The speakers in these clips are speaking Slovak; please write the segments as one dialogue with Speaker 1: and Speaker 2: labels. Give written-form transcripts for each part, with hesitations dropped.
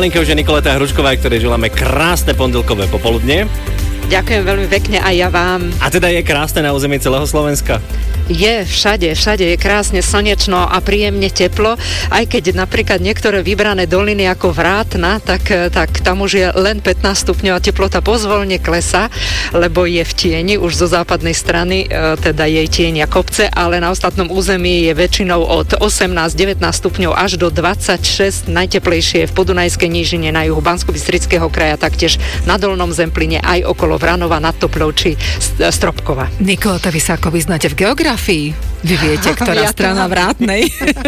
Speaker 1: linke už je Nikoleta Hrušková, ktorej želáme krásne pondelkové popoludne.
Speaker 2: Ďakujem veľmi pekne aj ja vám.
Speaker 1: A teda je krásne na území celého Slovenska?
Speaker 2: Je, všade je krásne slnečno a príjemne teplo, aj keď napríklad niektoré vybrané doliny ako Vrátna, tak tam už je len 15 stupňov a teplota pozvolne klesá, lebo je v tieni už zo západnej strany, teda jej tienia kopce, ale na ostatnom území je väčšinou od 18-19 stupňov až do 26, najteplejšie v Podunajskej nížine na juhu Banskobystrického kraja, taktiež na Dolnom Zempline aj okolo Vranova nad Topľou či Stropkova.
Speaker 3: Nikoleta, vy sa ako vyznáte v geografii? Vy viete, ktorá strana Vrátnej.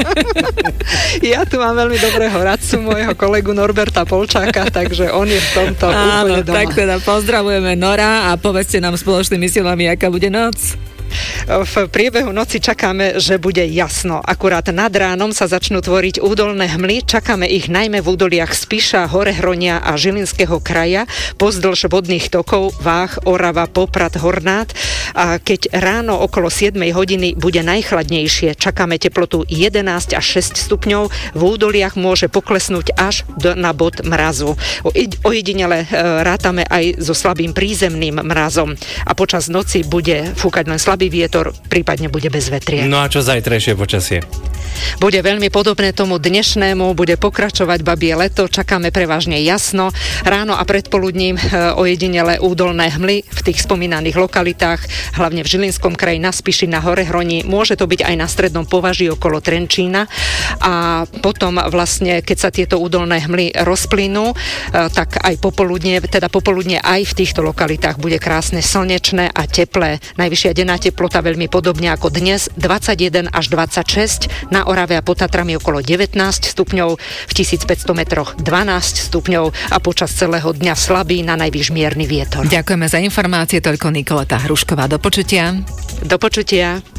Speaker 2: Ja tu mám veľmi dobrého radcu, môjho kolegu Norberta Polčáka, takže on je v tomto úplne doma.
Speaker 3: Tak teda pozdravujeme Nora a povedzte nám spoločnými silami, aká bude noc.
Speaker 2: V priebehu noci čakáme, že bude jasno. Akurát nad ránom sa začnú tvoriť údolné hmly. Čakáme ich najmä v údoliach Spiša, Horehronia a Žilinského kraja, pozdĺž vodných tokov Váh, Orava, Poprad, Hornát. A keď ráno okolo 7 hodiny bude najchladnejšie, čakáme teplotu 11 až 6 stupňov. V údoliach môže poklesnúť až na bod mrazu. Ojedinele rátame aj so slabým prízemným mrazom. A počas noci bude fúkať len slabý vietor, prípadne bude bez vetria.
Speaker 1: No a čo zajtrajšie počasie?
Speaker 2: Bude veľmi podobné tomu dnešnému, bude pokračovať babie leto, čakáme prevažne jasno, ráno a predpoludním ojedinele údolné hmly v tých spomínaných lokalitách, hlavne v Žilinskom kraji, na Spiši, na Horehroni, môže to byť aj na strednom považí okolo Trenčína a potom vlastne, keď sa tieto údolné hmly rozplynú, tak aj popoludne aj v týchto lokalitách bude krásne slnečné a teplé. Najvyššia denná teplota veľmi podobne ako dnes, 21 až 26, na Orave a pod Tatrami okolo 19 stupňov, v 1500 metroch 12 stupňov a počas celého dňa slabý, na najvyš mierny vietor.
Speaker 3: Ďakujeme za informácie, toľko Nikoleta Hrušková. Do počutia.
Speaker 2: Do počutia.